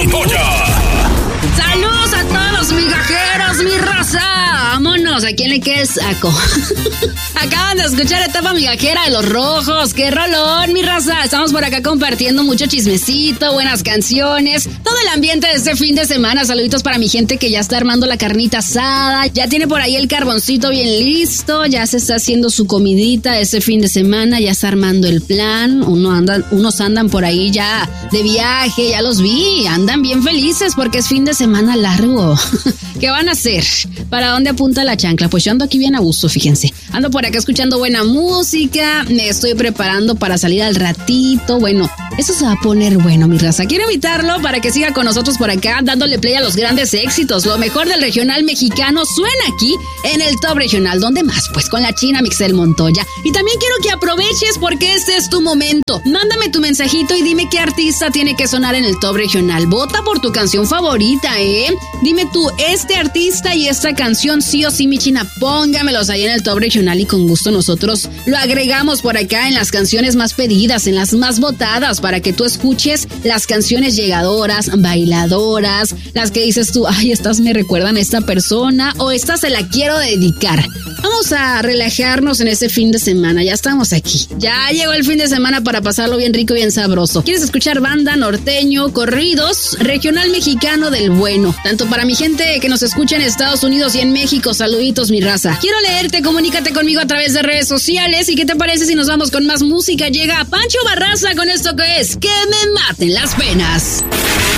Montoya. ¡Saludos a todos los migajeros, mi raza! ¡Vámonos! ¿A quién le queda el saco? Acaban de escuchar Etapa Migajera de Los Rojos. ¡Qué rolón, mi raza! Estamos por acá compartiendo mucho chismecito, buenas canciones, todo el ambiente de este fin de semana. Saluditos para mi gente que ya está armando la carnita asada, ya tiene por ahí el carboncito bien listo, ya se está haciendo su comidita este fin de semana, ya está armando el plan. Unos andan por ahí ya de viaje, ya los vi, andan bien felices porque es fin de semana largo. ¿Qué van a hacer? ¿Para dónde apunta la chancla? Pues yo ando aquí bien a gusto, fíjense. Ando por acá escuchando buena música, me estoy preparando para salir al ratito. Bueno, eso se va a poner bueno, mi raza. Quiero invitarlo para que siga con nosotros por acá, dándole play a los grandes éxitos. Lo mejor del regional mexicano suena aquí en el Top Regional. ¿Dónde más? Pues con la China Mixel Montoya. Y también quiero que aproveches porque este es tu momento. Mándame tu mensajito y dime qué artista tiene que sonar en el Top Regional. Vota por tu canción favorita, ¿eh? Dime tú, este artista y esta canción sí o sí, mi China, póngamelos ahí en el Top Regional y con gusto nosotros lo agregamos por acá en las canciones más pedidas, en las más votadas, para que tú escuches las canciones llegadoras, bailadoras, las que dices tú, ay, estas me recuerdan a esta persona o esta se la quiero dedicar. Vamos a relajarnos en este fin de semana, ya estamos aquí. Ya llegó el fin de semana para pasarlo bien rico y bien sabroso. ¿Quieres escuchar banda, norteño, corridos, regional mexicano del bueno? Tanto para mi gente que nos escucha en Estados Unidos y en México, saluditos, mi raza. Quiero leerte, comunícate conmigo a través de redes sociales. ¿Y qué te parece si nos vamos con más música? Llega Pancho Barraza con esto que es Que me maten las penas.